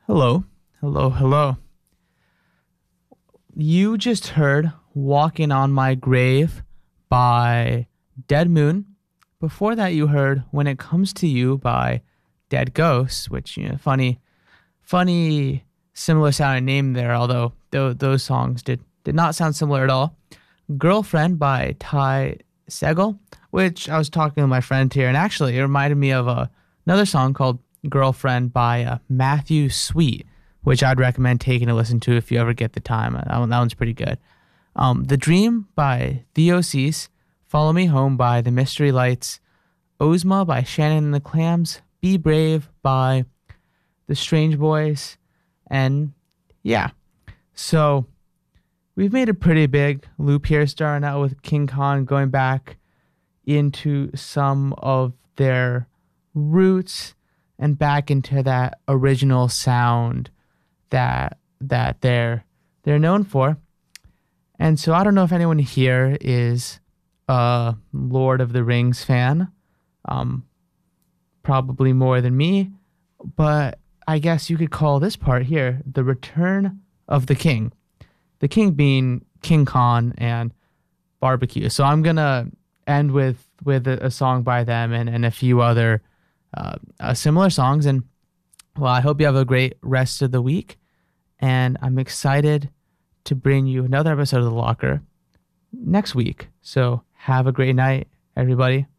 Hello, hello, hello. You just heard Walking on My Grave by Dead Moon. Before that, you heard When It Comes to You by Dead Ghosts, which, funny, similar sounding name there, although those songs did not sound similar at all. Girlfriend by Ty Segall, which I was talking to my friend here, and actually it reminded me of another song called Girlfriend by Matthew Sweet, which I'd recommend taking a listen to if you ever get the time. That one's pretty good. The Dream by Theo Cease, Follow Me Home by The Mystery Lights, Ozma by Shannon and the Clams, Be Brave by The Strange Boys, and yeah. So we've made a pretty big loop here, starting out with King Khan, going back into some of their roots and back into that original sound that they're known for. And so I don't know if anyone here is a Lord of the Rings fan, probably more than me, but I guess you could call this part here the Return of the King. The King being King Khan and Barbecue. So I'm gonna end with a song by them and a few other similar songs. And well, I hope you have a great rest of the week. And I'm excited to bring you another episode of The Locker next week. So have a great night, everybody.